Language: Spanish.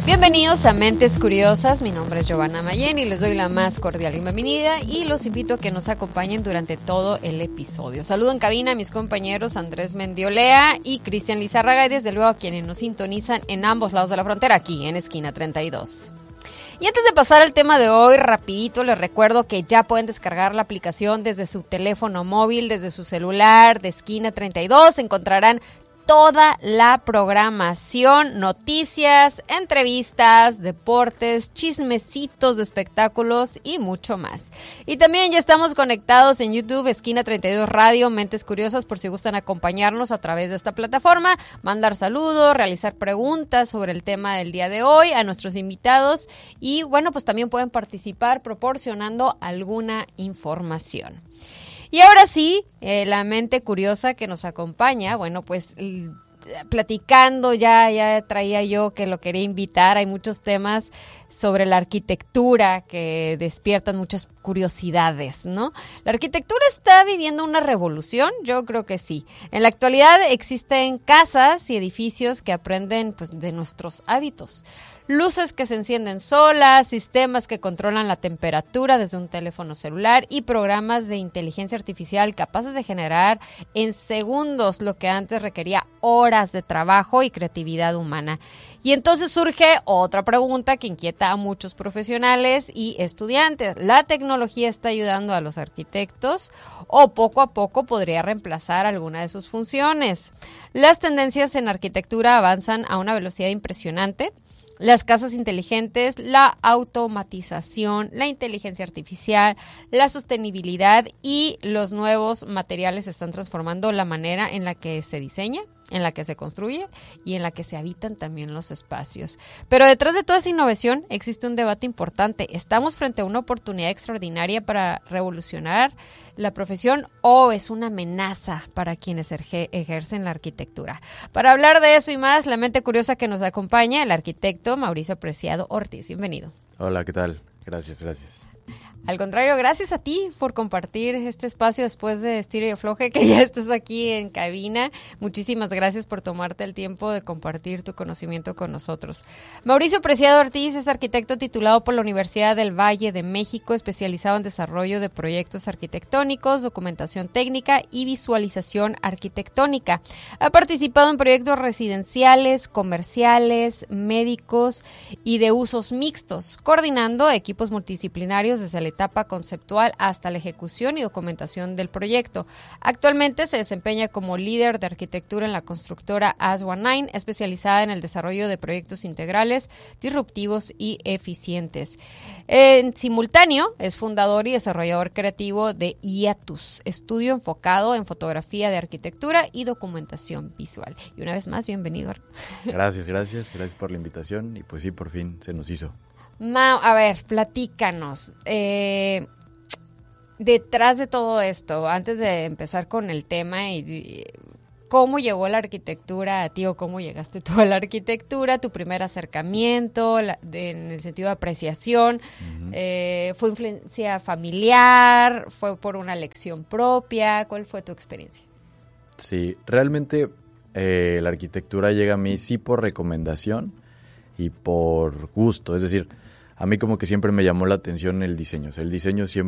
Bienvenidos a Mentes Curiosas, mi nombre es Giovanna Mayén y les doy la más cordial bienvenida y los invito a que nos acompañen durante todo el episodio. Saludo en cabina a mis compañeros Andrés Mendiolea y Cristian Lizárraga y desde luego a quienes nos sintonizan en ambos lados de la frontera, aquí en Esquina 32. Y antes de pasar al tema de hoy, rapidito les recuerdo que ya pueden descargar la aplicación desde su teléfono móvil, desde su celular de Esquina 32, encontrarán toda la programación, noticias, entrevistas, deportes, chismecitos de espectáculos y mucho más. Y también ya estamos conectados en YouTube, Esquina 32 Radio, Mentes Curiosas, por si gustan acompañarnos a través de esta plataforma, mandar saludos, realizar preguntas sobre el tema del día de hoy a nuestros invitados y bueno, pues también pueden participar proporcionando alguna información. Y ahora sí, la mente curiosa que nos acompaña, bueno, pues platicando ya traía yo que lo quería invitar, hay muchos temas sobre la arquitectura que despiertan muchas curiosidades, ¿no? ¿La arquitectura está viviendo una revolución? Yo creo que sí. En la actualidad existen casas y edificios que aprenden pues, de nuestros hábitos. Luces que se encienden solas, sistemas que controlan la temperatura desde un teléfono celular y programas de inteligencia artificial capaces de generar en segundos lo que antes requería horas de trabajo y creatividad humana. Y entonces surge otra pregunta que inquieta a muchos profesionales y estudiantes. ¿La tecnología está ayudando a los arquitectos o poco a poco podría reemplazar alguna de sus funciones? Las tendencias en arquitectura avanzan a una velocidad impresionante. Las casas inteligentes, la automatización, la inteligencia artificial, la sostenibilidad y los nuevos materiales están transformando la manera en la que se diseña, en la que se construye y en la que se habitan también los espacios. Pero detrás de toda esa innovación existe un debate importante. ¿Estamos frente a una oportunidad extraordinaria para revolucionar la profesión o es una amenaza para quienes ejercen la arquitectura? Para hablar de eso y más, la mente curiosa que nos acompaña, el arquitecto Mauricio Preciado Ortiz. Bienvenido. Hola, ¿qué tal? Gracias. Al contrario, gracias a ti por compartir este espacio después de estiro y afloje, que ya estás aquí en cabina. Muchísimas gracias por tomarte el tiempo de compartir tu conocimiento con nosotros. Mauricio Preciado Ortiz es arquitecto titulado por la Universidad del Valle de México, especializado en desarrollo de proyectos arquitectónicos, documentación técnica y visualización arquitectónica. Ha participado en proyectos residenciales, comerciales, médicos y de usos mixtos, coordinando equipos multidisciplinarios desde la etapa conceptual hasta la ejecución y documentación del proyecto. Actualmente se desempeña como líder de arquitectura en la constructora As19, especializada en el desarrollo de proyectos integrales, disruptivos y eficientes. En simultáneo, es fundador y desarrollador creativo de IATUS, estudio enfocado en fotografía de arquitectura y documentación visual. Y una vez más, bienvenido. Gracias por la invitación y pues sí, por fin se nos hizo. Mau, a ver, platícanos. Detrás de todo esto, antes de empezar con el tema, ¿cómo llegó la arquitectura a ti o cómo llegaste tú a la arquitectura? Tu primer acercamiento, en el sentido de apreciación, ¿fue influencia familiar? ¿Fue por una elección propia? ¿Cuál fue tu experiencia? Sí, realmente la arquitectura llega a mí sí por recomendación y por gusto, es decir, a mí como que siempre me llamó la atención el diseño. O sea, el diseño siempre